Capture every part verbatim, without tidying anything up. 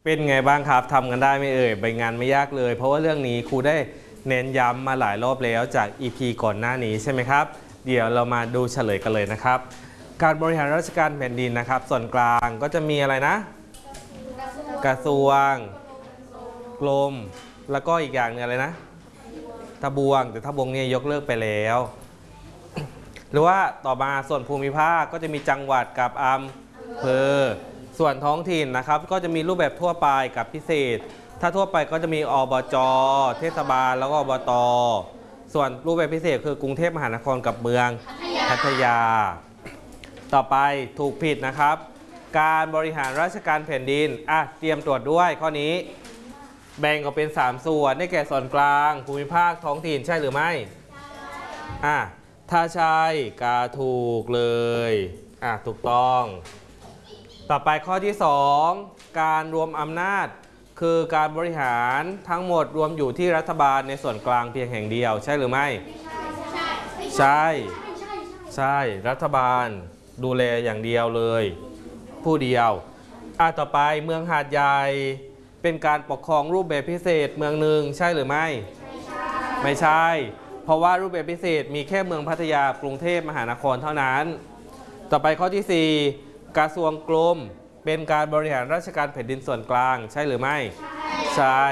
เป็นไงบ้างครับทำกันได้ไหมเอ่ยใบงานไม่ยากเลยเพราะว่าเรื่องนี้ครูได้เน้นย้ำมาหลายรอบแล้วจาก อี พี ก่อนหน้านี้ใช่ไหมครับเดี๋ยวเรามาดูเฉลยกันเลยนะครับการบริหารราชการแผ่นดินนะครับส่วนกลางก็จะมีอะไรนะกระทรวงกรมแล้วก็อีกอย่างนึงอะไรนะทบวงแต่ทบวงเนี่ยยกเลิกไปแล้วหรือว่าต่อมาส่วนภูมิภาคก็จะมีจังหวัดกับอำเภอส่วนท้องถิ่นนะครับก็จะมีรูปแบบทั่วไปกับพิเศษถ้าทั่วไปก็จะมีอบจ.เทศบาลแล้วก็อบต.ส่วนรูปแบบพิเศษคือกรุงเทพมหานครกับเมืองพัทยาต่อไปถูกผิดนะครับการบริหารราชการแผ่นดินอ่ะเตรียมตรวจด้วยข้อนี้แบ่งออกเป็นสามส่วนได้แก่ส่วนกลางภูมิภาคท้องถิ่นใช่หรือไม่อ่ะถ้าใช่กาถูกเลยอ่ะถูกต้องต่อไปข้อที่สองการรวมอำนาจคือการบริหารทั้งหมดรวมอยู่ที่รัฐบาลในส่วนกลางเพียงแห่งเดียวใช่หรือไม่ใช่ใช่รัฐบาลดูแลอย่างเดียวเลยผู้เดียวอ่ะต่อไปเมืองหาดใหญ่เป็นการปกครองรูปแบบพิเศษเมืองหนึ่งใช่หรือไม่ไม่ใช่เพราะว่ารูปแบบพิเศษมีแค่เมืองพัทยากรุงเทพมหานครเท่านั้นต่อไปข้อที่สี่กระทรวงกรมเป็นการบริหารราชการแผ่นดินส่วนกลางใช่หรือไม่ใช่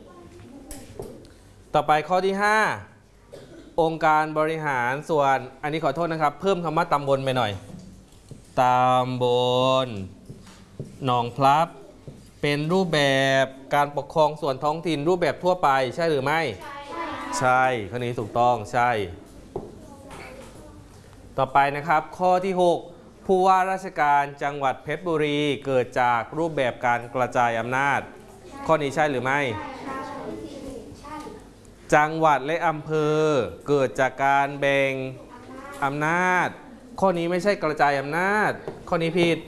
ต่อไปข้อที่ห้าองค์การบริหารส่วนอันนี้ขอโทษนะครับเพิ่มคำว่าตำบลไปหน่อยตำบลหนองพลับเป็นรูปแบบการปกครองส่วนท้องถิ่นรูปแบบทั่วไปใช่หรือไม่ใช่ข้อนี้ถูกต้องใช่ต่อไปนะครับข้อที่หกผู้ว่าราชการจังหวัดเพชรบุรีเกิดจากรูปแบบการกระจายอำนาจข้อนี้ใช่หรือไม่จังหวัดและอำเภอเกิดจากการแบ่งอำนาจข้อนี้ไม่ใช่กระจายอำนาจข้อนี้ผิด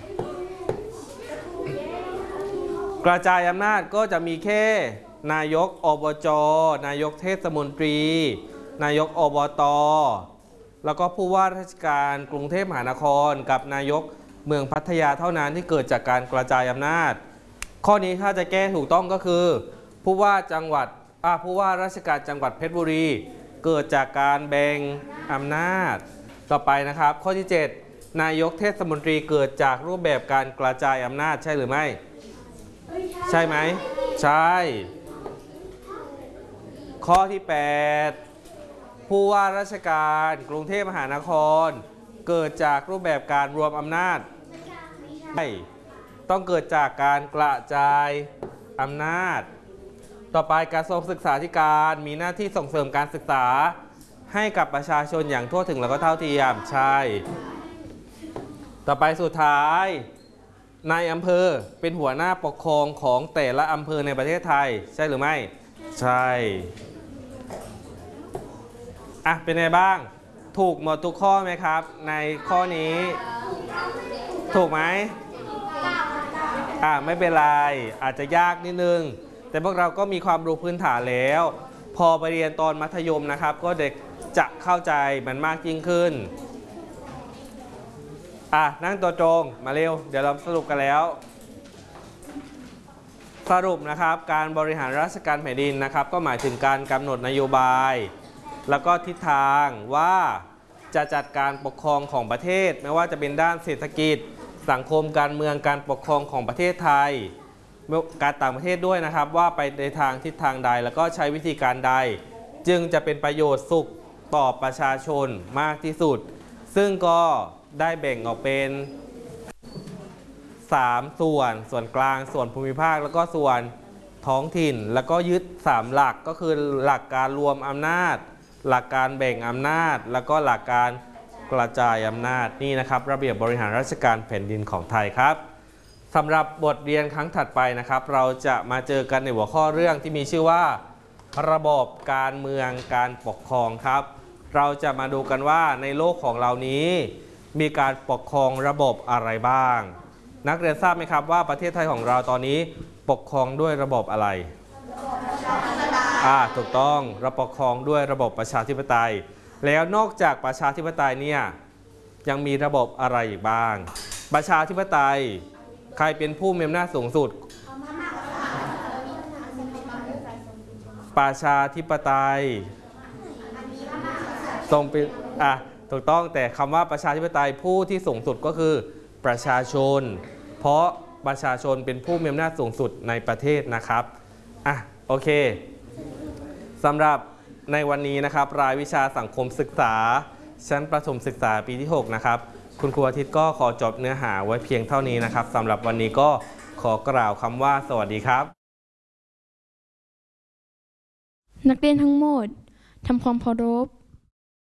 กระจายอำนาจก็จะมีแค่นายกอบจ.นายกเทศมนตรีนายกอบต.แล้วก็ผู้ว่าราชการกรุงเทพมหานครกับนายกเมืองพัทยาเท่านั้นที่เกิดจากการกระจายอำนาจข้อนี้ถ้าจะแก้ถูกต้องก็คือผู้ว่าจังหวัดอ่าผู้ว่าราชการจังหวัดเพชรบุรีเกิดจากการแบ่งอำนาจต่อไปนะครับข้อที่เจ็ดนายกเทศมนตรีเกิดจากรูปแบบการกระจายอำนาจใช่หรือไม่ใช่ไหมใช่ข้อที่แปดผู้ว่าราชการกรุงเทพมหานครเกิดจากรูปแบบการรวมอำนาจใช่ต้องเกิดจากการกระจายอำนาจต่อไปกระทรวงศึกษาธิการมีหน้าที่ส่งเสริมการศึกษาให้กับประชาชนอย่างทั่วถึงและก็เท่าเทียมใช่ต่อไปสุดท้ายนายอำเภอเป็นหัวหน้าปกครองของแต่ละอำเภอในประเทศไทยใช่หรือไม่ใช่อ่ะเป็นไงบ้างถูกหมดทุกข้อไหมครับในข้อนี้ถูกไหมอ่ะไม่เป็นไรอาจจะยากนิดนึงแต่พวกเราก็มีความรู้พื้นฐานแล้วพอไปเรียนตอนมัธยมนะครับก็เด็กจะเข้าใจมันมากยิ่งขึ้นอ่ะนั่งตัวตรงมาเร็วเดี๋ยวเราสรุปกันแล้วสรุปนะครับการบริหารราชการแผ่นดินนะครับก็หมายถึงการกำหนดนโยบายแล้วก็ทิศทางว่าจะจัดการปกครองของประเทศไม่ว่าจะเป็นด้านเศรษฐกิจสังคมการเมืองการปกครองของประเทศไทยการต่างประเทศด้วยนะครับว่าไปในทางทิศทางใดแล้วก็ใช้วิธีการใดจึงจะเป็นประโยชน์สุขต่อประชาชนมากที่สุดซึ่งก็ได้แบ่งออกเป็นสามส่วนส่วนกลางส่วนภูมิภาคแล้วก็ส่วนท้องถิ่นแล้วก็ยึดสามหลักก็คือหลักการรวมอำนาจหลักการแบ่งอำนาจแล้วก็หลักการกระจายอำนาจนี่นะครับระเบียบบริหารราชการแผ่นดินของไทยครับสำหรับบทเรียนครั้งถัดไปนะครับเราจะมาเจอกันในหัวข้อเรื่องที่มีชื่อว่าระบบการเมืองการปกครองครับเราจะมาดูกันว่าในโลกของเรานี้มีการปกครองระบบอะไรบ้างนักเรียนทราบไหมครับว่าประเทศไทยของเราตอนนี้ปกครองด้วยระบบอะไรอ่าถูกต้องเราปกครองด้วยระบบประชาธิปไตยแล้วนอกจากประชาธิปไตยเนี่ยยังมีระบบอะไรอีกบ้างประชาธิปไตยใครเป็นผู้มีอำนาจสูงสุดประชาธิปไตยทรงเป็นอ่ะถูกต้องแต่คำว่าประชาธิปไตยผู้ที่สูงสุดก็คือประชาชนเพราะประชาชนเป็นผู้มีอำนาจสูงสุดในประเทศนะครับอ่ะโอเคสำหรับในวันนี้นะครับรายวิชาสังคมศึกษาชั้นประถมศึกษาปีที่หกนะครับคุณครูอาทิตย์ก็ขอจบเนื้อหาไว้เพียงเท่านี้นะครับสำหรับวันนี้ก็ขอกล่าวคำว่าสวัสดีครับนักเรียนทั้งหมดทำความเคารพ